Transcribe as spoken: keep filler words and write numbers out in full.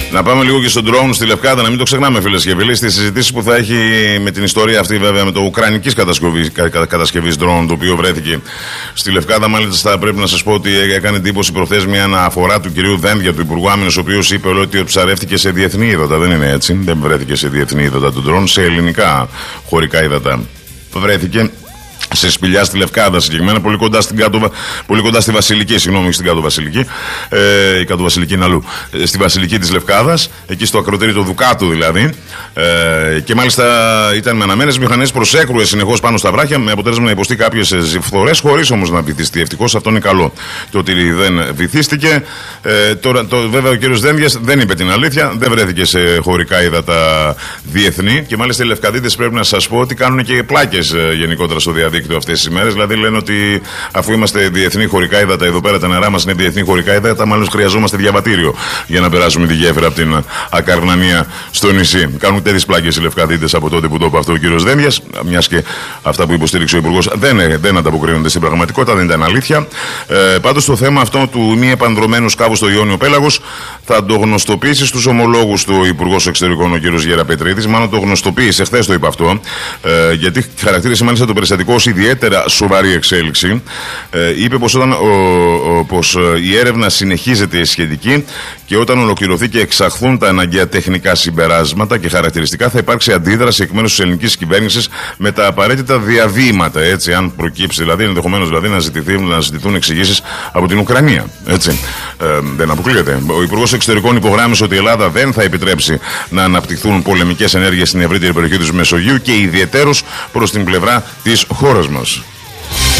Να πάμε λίγο και στον drone στη Λευκάδα, να μην το ξεχνάμε, φίλες και φίλοι, στις συζητήσεις που θα έχει με την ιστορία αυτή, βέβαια, με το ουκρανικής κατασκευής, κατασκευής drone, το οποίο βρέθηκε στη Λευκάδα. Μάλιστα, πρέπει να σας πω ότι έκανε εντύπωση προχθές μια αναφορά του κυρίου Δένδια, του Υπουργού Άμυνας, ο οποίος είπε ότι ψαρεύτηκε σε διεθνή ύδατα. Δεν είναι έτσι, δεν βρέθηκε σε διεθνή ύδατα το drone, σε ελληνικά χωρικά ύδατα βρέθηκε. Σε σπηλιά στη Λευκάδα συγκεκριμένα, πολύ κοντά, στην κάτω, πολύ κοντά στη Βασιλική, συγγνώμη, στην κάτω Βασιλική. Ε, η κάτω Βασιλική είναι αλλού. Ε, στη Βασιλική της Λευκάδας, εκεί στο ακροτήρι του Δουκάτου δηλαδή. Ε, και μάλιστα ήταν με αναμένες μηχανές προσέκρουες συνεχώς πάνω στα βράχια, με αποτέλεσμα να υποστεί κάποιες φθορές, χωρίς όμως να βυθιστεί. Ευτυχώς αυτό είναι καλό. Το ότι δεν βυθίστηκε. Ε, τώρα, το, βέβαια, ο κύριος Δένδιας δεν είπε την αλήθεια, δεν βρέθηκε σε χωρικά ύδατα διεθνή. Και μάλιστα οι Λευκαδίτες πρέπει να σας πω ότι κάνουν και πλάκες ε, γενικότερα στο διαδίκτυο αυτές τις ημέρες. Δηλαδή λένε ότι αφού είμαστε διεθνή χωρικά ύδατα, εδώ πέρα τα νερά μας είναι διεθνή χωρικά ύδατα, μάλλον χρειαζόμαστε διαβατήριο για να περάσουμε τη γέφυρα από την Ακαρνανία στο νησί. Κάνουν τέτοιες πλάκες οι Λευκαδίτες από τότε που το είπε αυτό ο κύριος Δένδιας, μιας και αυτά που υποστήριξε ο Υπουργός δεν, δεν ανταποκρίνονται στην πραγματικότητα, δεν ήταν αλήθεια. Ε, πάντως το θέμα αυτό του μη επανδρομένου σκάφου στο Ιόνιο Πέλαγος θα το γνωστοποιήσει στους ομολόγους του Υπουργός Εξωτερικών ο κύριος Γεραπετρίδης. Μάλλον το γνωστοποίησε, χθες το είπε αυτό, ε, γιατί χαρακτήρισε μάλιστα το περιστατικό ως ιδιαίτερα σοβαρή εξέλιξη. Ε, είπε πως, όταν, ο, ο, πως η έρευνα συνεχίζεται σχετική και όταν ολοκληρωθεί και εξαχθούν τα αναγκαία τεχνικά συμπεράσματα και χαρακτηριστικά θα υπάρξει αντίδραση εκ μέρους της ελληνικής κυβέρνησης με τα απαραίτητα διαβήματα. Έτσι, αν προκύψει, δηλαδή ενδεχομένως δηλαδή, να, ζητηθούν, να ζητηθούν εξηγήσεις από την Ουκρανία. Έτσι. Ε, δεν αποκλείεται. Ο Υπουργός Εξωτερικών υπογράμμισε ότι η Ελλάδα δεν θα επιτρέψει να αναπτυχθούν πολεμικές ενέργειες στην ευρύτερη περιοχή της Μεσογείου και ιδιαιτέρως προς την πλευρά της χώρας μας.